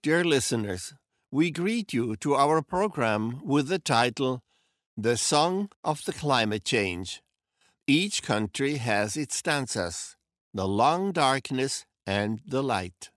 Dear listeners, we greet you to our program with the title, The Song of the Climate Change. Each country has its stanzas, the long darkness and the light.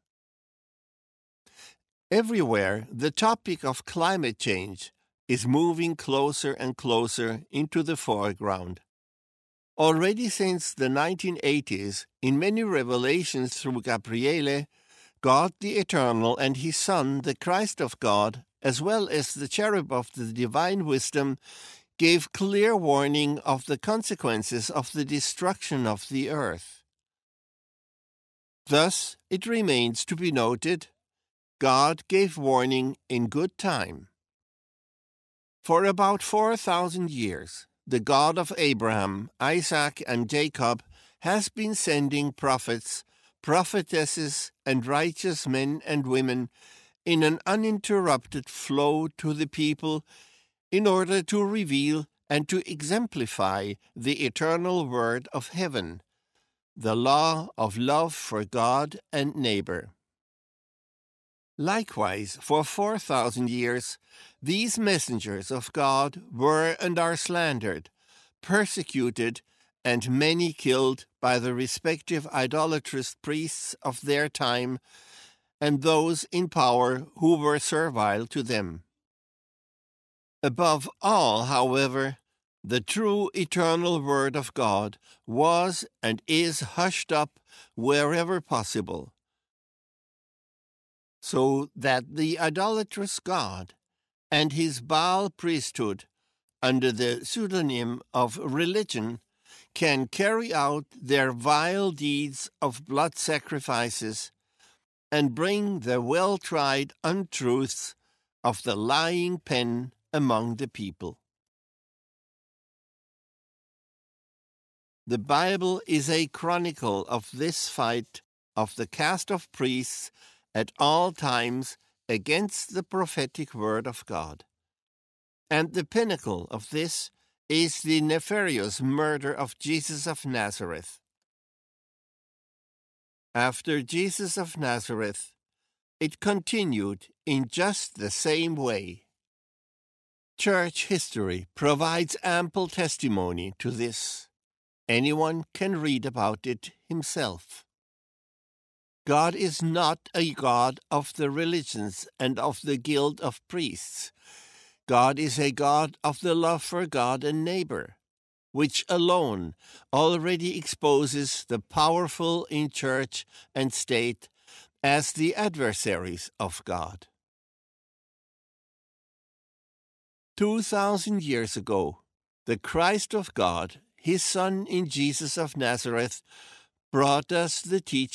Everywhere, the topic of climate change is moving closer and closer into the foreground. Already since the 1980s, in many revelations through Gabriele, God the Eternal and His Son, the Christ of God, as well as the cherub of the divine wisdom, gave clear warning of the consequences of the destruction of the earth. Thus, it remains to be noted, God gave warning in good time. For about 4,000 years, the God of Abraham, Isaac, and Jacob has been sending prophets, prophetesses, and righteous men and women in an uninterrupted flow to the people in order to reveal and to exemplify the eternal word of heaven, the law of love for God and neighbor. Likewise, for 4,000 years, these messengers of God were and are slandered, persecuted, and many killed by the respective idolatrous priests of their time and those in power who were servile to them. Above all, however, the true eternal word of God was and is hushed up wherever possible, so that the idolatrous God and his Baal priesthood, under the pseudonym of religion, can carry out their vile deeds of blood sacrifices and bring the well-tried untruths of the lying pen among the people. The Bible is a chronicle of this fight of the caste of priests at all times against the prophetic word of God. And the pinnacle of this is the nefarious murder of Jesus of Nazareth. After Jesus of Nazareth, it continued in just the same way. Church history provides ample testimony to this. Anyone can read about it himself. God is not a God of the religions and of the guild of priests. God is a God of the love for God and neighbor, which alone already exposes the powerful in church and state as the adversaries of God. 2,000 years ago, the Christ of God, His Son in Jesus of Nazareth, brought us the teaching